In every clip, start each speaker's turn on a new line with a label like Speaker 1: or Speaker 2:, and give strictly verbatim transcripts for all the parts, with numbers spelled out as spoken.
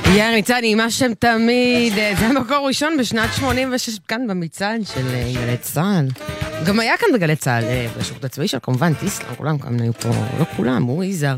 Speaker 1: יאיר ניצני, מה שם תמיד, זה המקור ראשון בשנת שמונים ושש, כאן במצעד של גלי צהל. גם היה כאן בגלי צהל, בשירות הצבאי של כמובן טיסלאם, כולם כאן היו פה, לא כולם, הוא יזהר.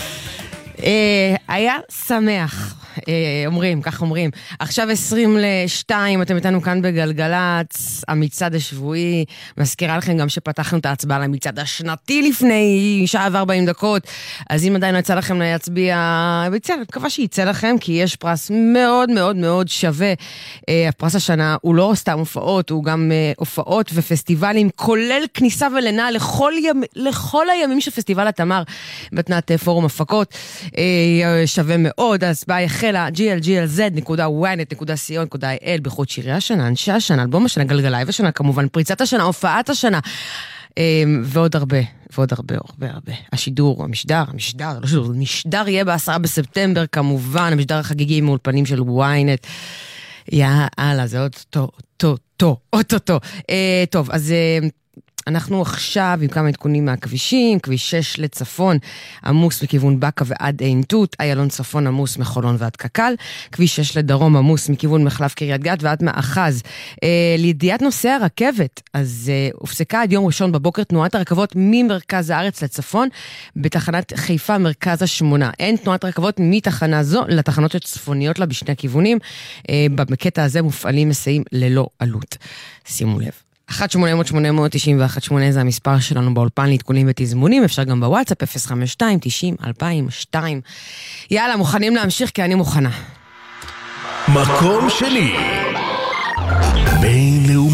Speaker 1: היה שמח, אומרים, כך אומרים. עכשיו עשרים לשתיים, אתם איתנו כאן בגלגלץ, המצעד השבועי. מזכירה לכם גם שפתחנו את ההצבעה למצעד השנתי לפני שעה וארבעים דקות. אז אם עדיין לא יצא לכם להצביע, אני מקווה שיצא לכם, כי יש פרס מאוד מאוד מאוד שווה. הפרס השנה הוא לא סתם הופעות, הוא גם הופעות ופסטיבלים, כולל כניסה ולינה לכל, ימ... לכל הימים של פסטיבל התמר, בתנת פורום הפקות. שווה מאוד, ההצבעה החלה ג'י אל ג'י אל זד נקודה וואי נט נקודה סי או נקודה איי אל, בחוד שירי השנה, אנשי השנה, אלבום השנה, גלגלאי השנה, כמובן פריצת השנה, הופעת השנה, ועוד הרבה, ועוד הרבה, הרבה, הרבה. השידור, המשדר, המשדר, לא שידור, המשדר יהיה בעשרה בספטמבר, כמובן, המשדר החגיגי מאולפנים של וואי נט. יאללה, זה עוד טוב, טוב, טוב, עוד טוב, טוב. טוב, אז אנחנו עכשיו עם כמה עדכונים מהכבישים, כביש שש לצפון, עמוס מכיוון בקה ועד עין תות, איילון צפון עמוס מחולון ועד קקל, כביש שש לדרום עמוס מכיוון מחלף קריית גת ועד מאחז. אה, לידיעת נושא הרכבת, אז אה, הופסקה עד יום ראשון בבוקר תנועת הרכבות ממרכז הארץ לצפון, בתחנת חיפה מרכז השמונה. אין תנועת רכבות מתחנה זו לתחנות הצפוניות לה בשני הכיוונים, אה, בקטע הזה מופעלים מסעים ללא עלות. שימו לב. אחת שמונה אפס אפס שמונה תשע אחת שמונה זה המספר שלנו באולפן להתכונים ותזמונים, אפשר גם בוואטסאפ אפס חמש שתיים תשעים אלפיים ושתיים. יאללה, מוכנים להמשיך כי אני מוכנה.
Speaker 2: מקום שני בינלאומי.